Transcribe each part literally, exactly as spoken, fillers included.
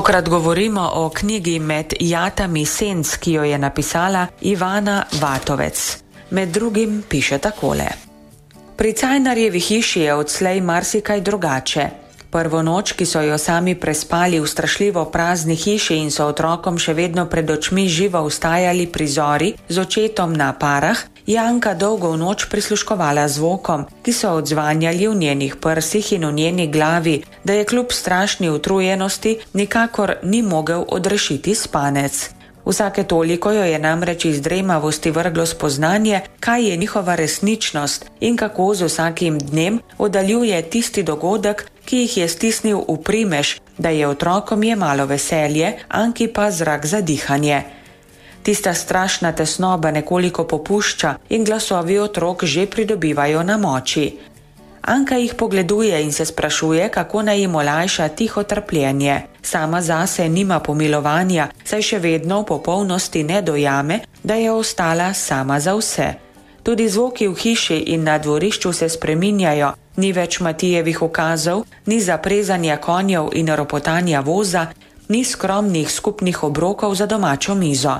Tokrat govorimo o knjigi Med jatami senc, ki jo je napisala Ivana Vatovec. Med drugim piše takole. Pri Cajnarjevi hiši je odslej marsikaj drugače. Prvo noč, ki so jo sami prespali v strašljivo prazni hiši in so otrokom še vedno pred očmi živo vstajali prizori z očetom na parah, je Anka dolgo v noč prisluškovala zvokom, ki so odzvanjali v njenih prsih in v njeni glavi, da je kljub strašni utrujenosti nikakor ni mogel odrešiti spanec. Vsake toliko jo je namreč iz dremavosti vrglo spoznanje, kaj je njihova resničnost in kako z vsakim dnem oddaljuje tisti dogodek, ki jih je stisnil v primež, da je otrokom jemalo veselje, Anki pa zrak za dihanje. Tista strašna tesnoba nekoliko popušča in glasovi otrok že pridobivajo na moči. Anka jih pogleduje in se sprašuje, kako naj jim olajša tiho trpljenje. Sama zase nima pomilovanja, saj še vedno v popolnosti ne dojame, da je ostala sama za vse. Tudi zvoki v hiši in na dvorišču se spreminjajo, ni več Matijevih ukazov, ni zaprezanja konjev in ropotanja voza, ni skromnih skupnih obrokov za domačo mizo.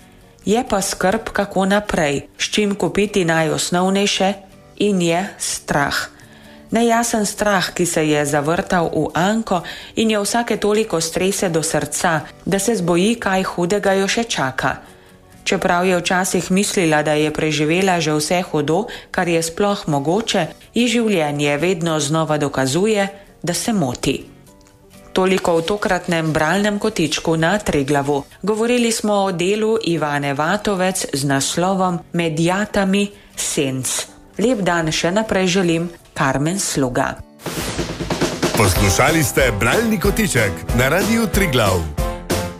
Je pa skrb, kako naprej, s čim kupiti najosnovnejše, in je strah. Nejasen strah, ki se je zavrtal v Anko in jo vsake toliko strese do srca, da se zboji, kaj hudega jo še čaka. Čeprav je včasih mislila, da je preživela že vse hudo, kar je sploh mogoče, ji življenje vedno znova dokazuje, da se moti. Toliko v tokratnem bralnem kotičku na Triglavu. Govorili smo o delu Ivane Vatovec z naslovom Med jatami senc. Lep dan še naprej želim, Karmen Sluga. Poslušali ste bralni kotiček na Radiu Triglav.